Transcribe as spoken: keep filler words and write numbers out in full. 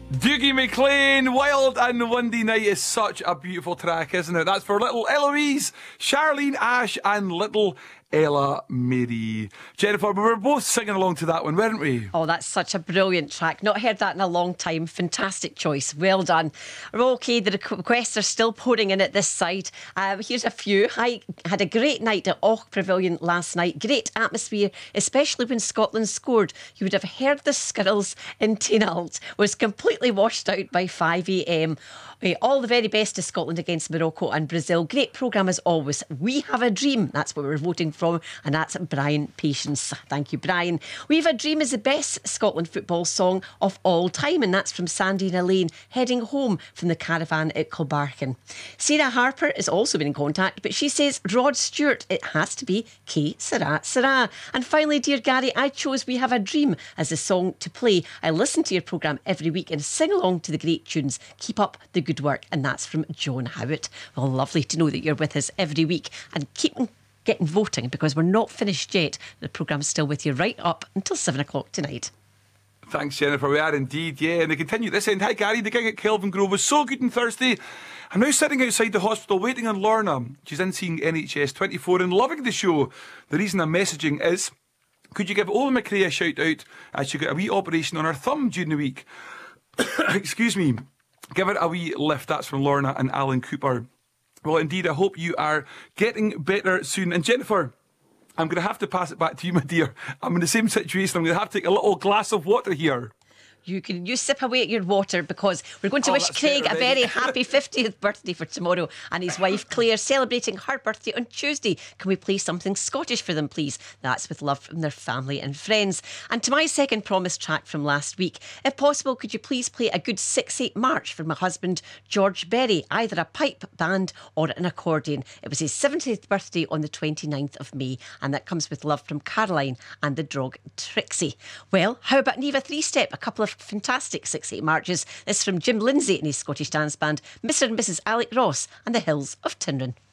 Dougie MacLean, Wild and Windy Night is such a beautiful track, isn't it? That's for little Eloise, Charlene Ash and little Ella Marie. Jennifer, we were both singing along to that one, weren't we? Oh, that's such a brilliant track. Not heard that in a long time. Fantastic choice. Well done. Okay, the requests are still pouring in at this side. Um, here's a few. I had a great night at Och Pavilion last night. Great atmosphere, especially when Scotland scored. You would have heard the squirrels in Tynalt. Was completely washed out by five a m. All the very best to Scotland against Morocco and Brazil. Great programme as always. We have a dream. That's what we're voting from, and that's Brian Patience. Thank you, Brian. We Have a Dream is the best Scotland football song of all time, and that's from Sandy and Elaine heading home from the caravan at Kilbarchan. Sarah Harper has also been in contact, but she says Rod Stewart. It has to be K Sarah Sarah. And finally, dear Gary, I chose We Have a Dream as the song to play. I listen to your programme every week and sing along to the great tunes. Keep up the good work. And that's from Joan Howitt. Well, lovely to know that you're with us every week, and keep getting voting, because we're not finished yet. The programme's still with you right up until seven o'clock tonight. Thanks, Jennifer. We are indeed, yeah. And they continue this end. Hi, Gary. The gig at Kelvin Grove was so good on Thursday. I'm now sitting outside the hospital waiting on Lorna. She's in seeing N H S twenty-four and loving the show. The reason I'm messaging is, could you give Ola McRae a shout out as she got a wee operation on her thumb during the week? Excuse me. Give her a wee lift. That's from Lorna and Alan Cooper. Well, indeed, I hope you are getting better soon. And Jennifer, I'm going to have to pass it back to you, my dear. I'm in the same situation. I'm going to have to take a little glass of water here. You can you sip away at your water, because we're going to Oh, wish that's Craig better a already. very happy fiftieth birthday for tomorrow, and his wife Claire celebrating her birthday on Tuesday. Can we play something Scottish for them, please? That's with love from their family and friends. And to my second promised track from last week, if possible, could you please play a good six eight march for my husband George Berry, either a pipe band or an accordion. It was his seventieth birthday on the twenty-ninth of May, and that comes with love from Caroline and the dog Trixie. Well, how about Neva Three Step? A couple of fantastic six eight marches. This is from Jim Lindsay and his Scottish dance band, Mister and Missus Alec Ross and the Hills of Tinrin.